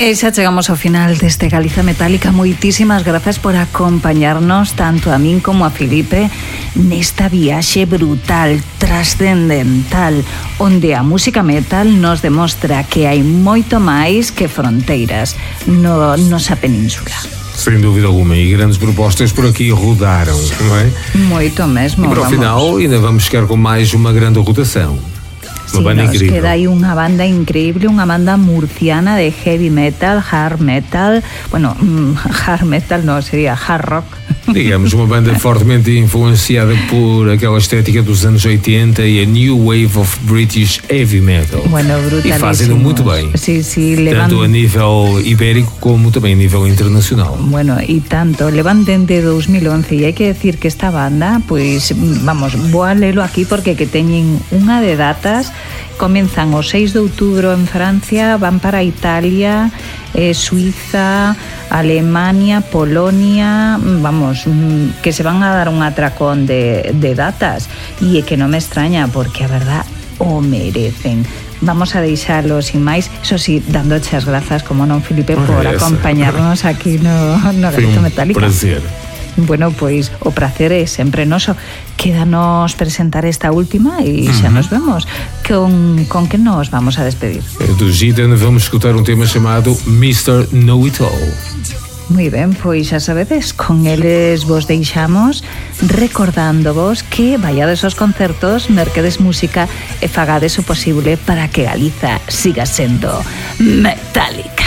E xa chegamos ao final deste Galiza Metálica. Moitísimas grazas por acompañarnos tanto a min como a Filipe nesta viaxe brutal, trascendental, onde a música metal nos demostra que hai moito máis que fronteiras no nosa península. Sem dúvida alguma, e grandes propostas por aqui rodaram, não é? Moito mesmo. E para o final ainda vamos ficar com mais uma grande rotação. Sí, nos queda aí unha banda increíble, unha banda murciana de heavy metal, hard metal, bueno, hard metal no, sería hard rock. Digamos, uma banda fortemente influenciada por aquela estética dos anos 80 e a new wave of British heavy metal. Bueno, brutalísimo. E fazem-no muito bem. Sí, sí, tanto a nível ibérico como também a nível internacional. Bueno, e tanto, levan dende 2011 e hai que decir que esta banda, pois, vamos, vou a lelo aquí porque que teñen unha de datas. Comenzan o 6 de outubro en Francia, van para Italia, Suiza, Alemania, Polonia, vamos, que se van a dar un atracón de datas, e é que non me extraña porque a verdad o merecen. Vamos a deixalo sin máis, eso sí, dándoche as grazas, como non, Filipe, por acompañarnos aquí no Galiza Metálica. Foi un prazer. Bueno, pois o prazer é sempre noso. Quédanos presentar esta última e xa nos vemos. Con que nos vamos a despedir? Do Gitan vamos escutar un tema chamado Mr. Know-It-All. Moi ben, pois xa sabedes, con eles vos deixamos recordándovos que vaiades aos concertos, merquedes música e fagades o posible para que Galiza siga sendo metálica.